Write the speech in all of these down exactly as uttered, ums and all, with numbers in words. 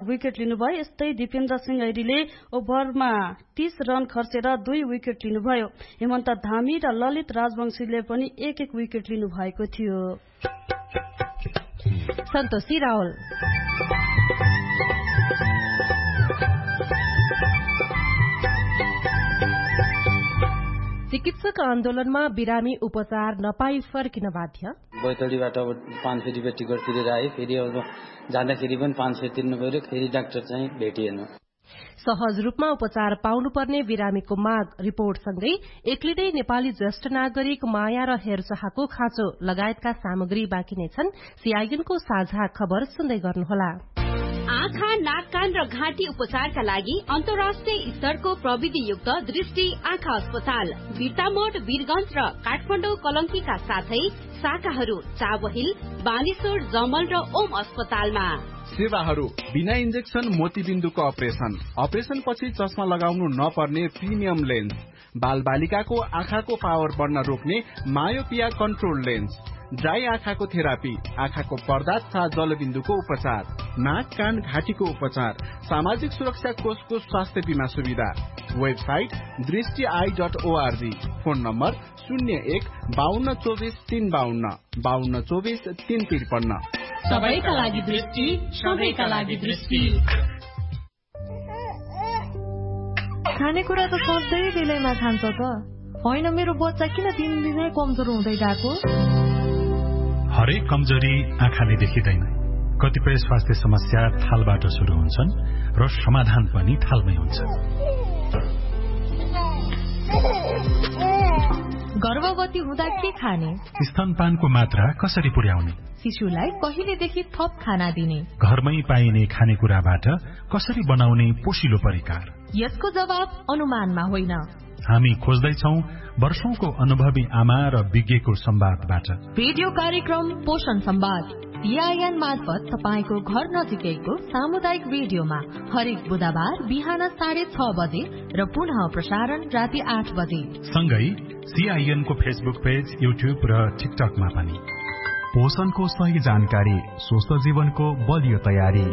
Wicket लिनुभयो। यस्तै दिपेन्द्र सिंह ऐरीले ओभरमा तीस रन खर्चेर दुई विकेट लिनुभयो। हेमन्त धामी र ललित राजवंशीले पनि एक एक विकेट लिनु भएको थियो। सन्तोषी रावल चिकित्सक आन्दोलनमा बिरामी उपचार नपाई फर्किन बाध्य। बैतडीबाट अब पाँच सय रुपियाँ टिकट तिरेर आए, फेरि अब जाँदाखेरि पनि पाँच सय तिर्नु पर्यो, फेरि डाक्टर चाहिँ भेटिएन। सहज रूपमा उपचार पाउनुपर्ने बिरामीको माग रिपोर्टसँगै एक्लिँदै नेपाली ज्येष्ठ नागरिक माया र हेरचाहको खाँचो लगायतका सामग्री बाँकी नै छन्। सीआईएनको साझा खबर सुन्दै गर्नुहोला। आँखा, नाक, कान र घाँटी उपचारका लागि अन्तर्राष्ट्रिय स्तरको प्रविधियुक्त दृष्टि आँखा अस्पताल बिर्तामोड, वीरगंज र काठमाडौँ कलंकीका साथै शाखाहरू चावहिल, बानेश्वर, जमल र ओम अस्पतालमा। सेवाहरू बिना इन्जेक्सन मोतीबिन्दुको अपरेसन, अपरेसन पछि चस्मा लगाउनु नपर्ने प्रिमियम लेन्स, बाल बालिकाको आँखाको पावर बढ्न रोक्ने मायोपिया कन्ट्रोल लेन्स, ड्राई आँखाको थेरापी, आँखाको पर्दा तथा जलबिन्दुको उपचार, नाक, कान, घाँटीको उपचार, सामाजिक सुरक्षा कोषको स्वास्थ्य बीमा सुविधा। वेबसाइट दृष्टि I dot ORG. Phone number शून्य एक बाहन्न चौबिस तीन बाहन्न बाहन्न चौबिस तीन त्रिपन्न। सबैका लागि दृष्टि, सबैका लागि दृष्टि। खानेकुरा त सधैँ बेलैमा खान्छ त होइन? मेरो बच्चा किन दिनदिनै कमजोर हुँदै गएको? हरेक कमजोरी आँखाले देखिँदैन। कतिपय स्वास्थ्य समस्या थालबाट सुरु हुन्छन् र समाधान पनि थालमै हुन्छ। गर्भवती हुँदा के खाने? स्तनपानको मात्रा कसरी पुर्याउने? शिशुलाई कहिलेदेखि थप खाना दिने? घरमै पाइने खानेकुराबाट कसरी बनाउने पोषिलो परिकार? यसको जवाब अनुमानमा होइन। हामी खोज्दैछौं वर्षौंको अनुभवी आमा र विज्ञको संवादबाट। रेडियो कार्यक्रम पोषण संवाद सीआईएन मार्फत तपाईको घर नजिकैको सामुदायिक रेडियोमा हरेक बुधबार बिहान साढे छ बजे र पुनः प्रसारण राति आठ बजे। सँगै सीआईएन को फेसबुक पेज, युट्युब र टिकटकमा पनि। पोषणको सही जानकारी, स्वस्थ जीवनको बलियो तयारी।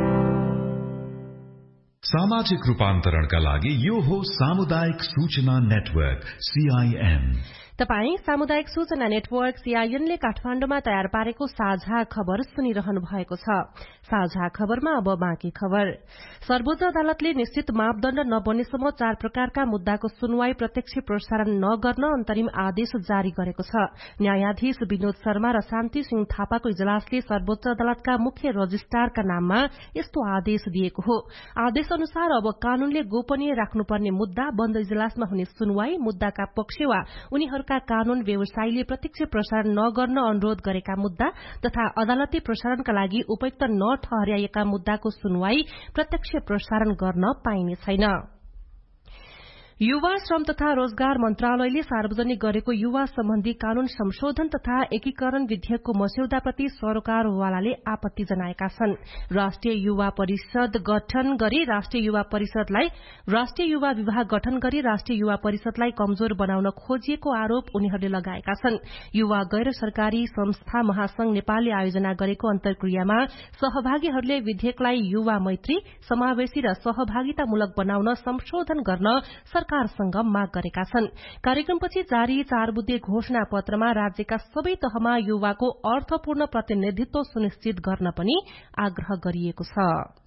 सामाजिक रूपान्तरणका लागि यो हो सामुदायिक सूचना नेटवर्क सीआईएन। तपाई सामुदायिक सूचना नेटवर्क सीआईएनले काठमाडौँमा तयार पारेको साझा खबर सुनिरहनु भएको छ। साझा खबरमा अब बाँकी खबर। सर्वोच्च अदालतले निश्चित मापदण्ड नबनेसम्म चार प्रकारका मुद्दाको सुनवाई प्रत्यक्ष प्रसारण नगर्न अन्तरिम आदेश जारी गरेको छ। न्यायाधीश विनोद शर्मा र शान्ति सिंह थापाको इजलासले सर्वोच्च अदालतका मुख्य रजिस्ट्रारका नाममा यस्तो आदेश दिएको हो। आदेश अनुसार अब कानूनले गोपनीय राख्नुपर्ने मुद्दा, बन्द इजलासमा हुने सुनवाई, मुद्दाका पक्ष वा उनीहरूका कानून व्यवसायीले प्रत्यक्ष प्रसारण नगर्न अनुरोध गरेका मुद्दा तथा अदालती प्रसारणका लागि उपयुक्त नठहर्याएका मुद्दाको सुनवाई प्रत्यक्ष प्रसारण गर्न पाइने छैन। युवा श्रम तथा रोजगार मन्त्रालयले सार्वजनिक गरेको युवा सम्बन्धी कानून संशोधन तथा एकीकरण विधेयकको मस्यौदाप्रति सरकारवालाले आपत्ति जनाएका छन्। राष्ट्रिय युवा परिषद गठन गरी राष्ट्रिय युवा परिषदलाई राष्ट्रिय युवा विभाग गठन गरी राष्ट्रिय युवा परिषदलाई कमजोर बनाउन खोजिएको आरोप उनीहरूले लगाएका छन्। युवा गैर सरकारी संस्था महासंघ नेपालले आयोजना गरेको अन्तर्क्रियामा सहभागीहरूले विधेयकलाई युवा मैत्री, समावेशी र सहभागितामूलक बनाउन संशोधन गर्न सरकारसँग माग गरेका छन्। कार्यक्रमपछि जारी चार बुद्धे घोषणा पत्रमा राज्यका सबै तहमा युवाको अर्थपूर्ण प्रतिनिधित्व सुनिश्चित गर्न पनि आग्रह गरिएको छ।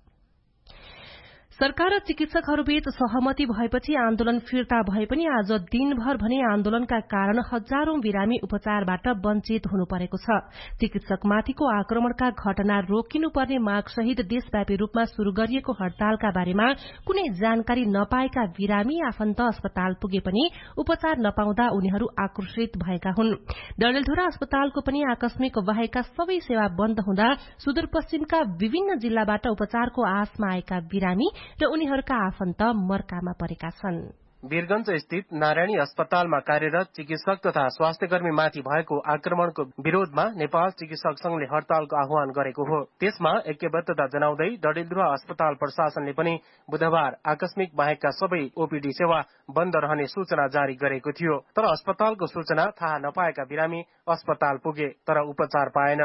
सरकार र चिकित्सकहरूबीच सहमति भएपछि आन्दोलन फिर्ता भए पनि आज दिनभर भने आन्दोलनका कारण हजारौं बिरामी उपचारबाट वञ्चित हुनु परेको छ। चिकित्सकमाथिको आक्रमणका घटना रोकिनुपर्ने मागसहित देशव्यापी रूपमा शुरू गरिएको हड़तालका बारेमा कुनै जानकारी नपाएका बिरामी आफन्त अस्पताल पुगे पनि उपचार नपाउँदा उनीहरू आक्रोशित भएका हुन्। डडेलधुरा अस्पतालको पनि आकस्मिक बाहेकका सबै सेवा बन्द हुँदा सुदूरपश्चिमका विभिन्न जिल्लाबाट उपचारको आशमा आएका बिरामी र उनीहरूका आफन्त मर्कामा परेका छन्। वीरगंज स्थित नारायणी अस्पतालमा कार्यरत चिकित्सक तथा स्वास्थ्यकर्मीमाथि भएको आक्रमणको विरोधमा नेपाल चिकित्सक संघले हड़तालको आह्वान गरेको हो। त्यसमा ऐक्यबद्धता जनाउँदै डडेलधुरा अस्पताल प्रशासनले पनि बुधबार आकस्मिक बाहेकका सबै ओपीडी सेवा बन्द रहने सूचना जारी गरेको थियो। तर अस्पतालको सूचना थाहा नपाएका बिरामी अस्पताल पुगे तर उपचार पाएनन्।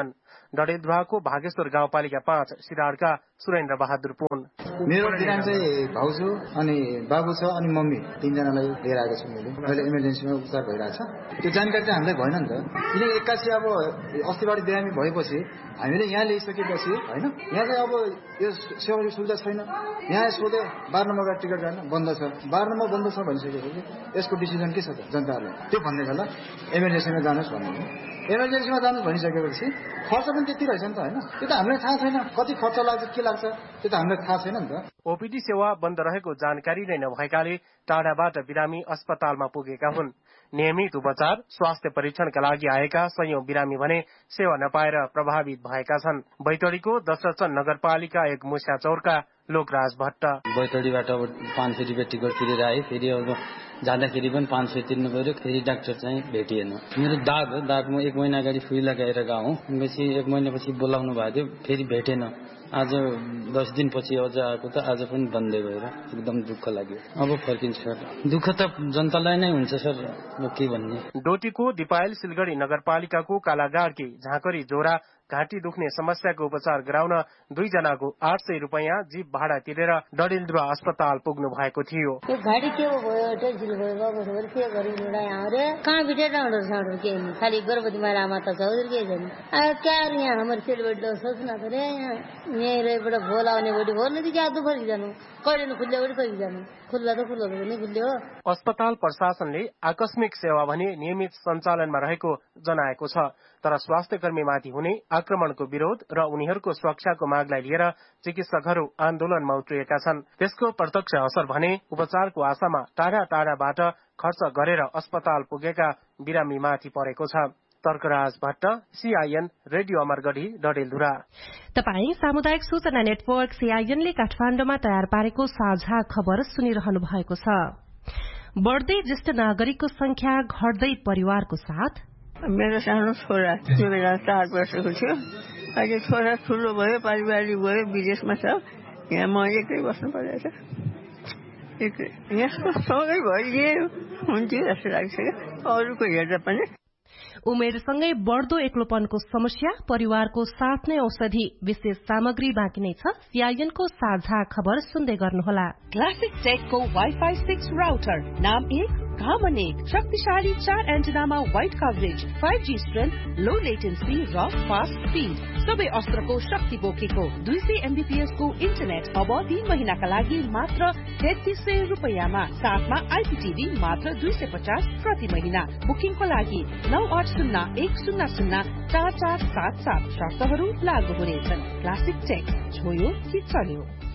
डडेलधुराको भागेश्वर गाउँपालिका पाँच सिराडका सुरेन्द्र बहादुर पुन। मेरो बिरामी चाहिँ भाउजू अनि बाबु छ अनि मम्मी तीनजनालाई लिएर आएको छु मैले। अहिले इमर्जेन्सीमा उपचार भइरहेछ। त्यो जानकारी चाहिँ हामीलाई भएन नि त, किनकि एक्कासी अब अस्तिबाट बिरामी भएपछि हामीले यहाँ ल्याइसकेपछि होइन, यहाँ चाहिँ अब यो सेवा सुविधा छैन। यहाँ सोधे बाह्र नम्बरका टिकट जान बन्द छ, बाह्र नम्बर बन्द छ भनिसकेपछि यसको डिसिजन के छ त जनताहरूले? त्यो भन्ने छ ल इमर्जेन्सीमा जानुहोस् भन्नु, इमर्जेन्सीमा जानुहोस् भनिसकेपछि खर्च पनि त्यति रहेछ नि त होइन। त्यो त हामीलाई थाहा छैन, कति खर्च लाग्छ के लाग्छ त्यो त हामीलाई थाहा छैन नि त। ओपीडी सेवा बन्द रहेको जानकारी नै नभएकाले टाढाबाट बिरामी अस्पतालमा पुगेका हुन्। नियमित उपचार स्वास्थ्य परीक्षणका लागि आएका सयौं बिरामी भने सेवा नपाएर प्रभावित भएका छन्। बैतडीको दशरथन नगरपालिका एक मुस्या चौरका लोकराज भट्ट। बैतडीबाट अब पाँच सय रुपियाँ टिकट तिरेर आए, फेरि अब जाँदाखेरि पनि पाँच सय तिर्नु पर्यो, फेरि डाक्टर चाहिँ भेटिएन। मेरो दाग हो, दाग म एक महिना अगाडि सुई लगाएर गएँ, पछि एक महिनापछि बोलाउनु भएको थियो, फेरि भेटेन। आज दस दिनपछि अझ आएको त आज पनि बन्दै भएर एकदम दुःख लाग्यो। अब फर्किन्छ सर, दुःख त जनतालाई नै हुन्छ सर, के भन्ने। डोटीको दिपायल सिलगढी नगरपालिकाको कालागाडकी झाँकरी जोरा घाँटी दुख्ने समस्याको उपचार गराउन दुईजनाको आठ सय रुपियाँ जीप भाडा तिरेर डडेलधुरा अस्पताल पुग्नु भएको थियो। घाटी के भयो टेन्सिल भयो बस के गरी लडा आरे कहाँ बिटे डाउन साडो के खाली गर्भवती महिला माता छ उधर के जन आ क्या यहाँ हाम्रो सिलगढी लो सोच्न त रे यहाँ यही रेबाट बोलाउने बडी बोल्ने दि जादु फरि जानु कहिले न खुल्ले बडी कहिले जानु खुल्ला त खुल्ला पनि खुल्ले हो। अस्पताल प्रशासनले आकस्मिक सेवा भने नियमित सञ्चालनमा रहेको जनाएको छ, तर स्वास्थ्य कर्मीमाथि हुने आक्रमणको विरोध र उनीहरूको सुरक्षाको मागलाई लिएर चिकित्सकहरू आन्दोलनमा उत्रिएका छन्। त्यसको प्रत्यक्ष असर भने उपचारको आशामा टाढा टाढाबाट खर्च गरेर अस्पताल पुगेका बिरामीमाथि परेको छ। Tarkaraj Bhatt, CIN radio Amargadhi, Dadeldhura. तपाई सामुदायिक सूचना नेटवर्क सीआईएनले काठमाडौँमा तयार पारेको साझा खबर सुनिरहनु भएको छ। बढ्दै ज्येष्ठ नागरिकको संख्या, घट्दै परिवारको साथ। मेरो सानो छोरा त्यो बेला चार वर्षको थियो, अहिले छोरा ठुलो भयो, पारिवारिक भयो, विदेशमा छ, यहाँ म एक्लै बस्नु परेछ। यसको सँगै भइदिए हुन्थ्यो जस्तो लाग्छ अरूको हेर्दा पनि। उमेरसँगै बढ्दो एक्लोपनको समस्या, परिवारको साथ नै औषधि, विशेष सामग्री बाँकी नै छ। सीआईएनको साझा खबर सुन्दै गर्नुहोला। क्लासिक टेकको वाइफाई सिक्स राउटर, नाम एक काम अनेक, शक्तिशाली चार एन्टेनामा wide coverage, five G strength, लो लेटेन्सी र फास्ट स्पीड, सबै अस्त्रको शक्ति बोकेको दुई सय एमबीपीएस को इन्टरनेट अब तीन महिनाका लागि मात्र तेत्तीस सय रुपियाँमा, साथमा आइपीटीभी मात्र दुई सय पचास प्रति महिना। बुकिङको लागि नौ आठ शून्य एक शून्य शून्य चार चार सात सात, शर्तहरू लागू हुनेछन्। क्लासिक टेक, छोयो कि चल्यो।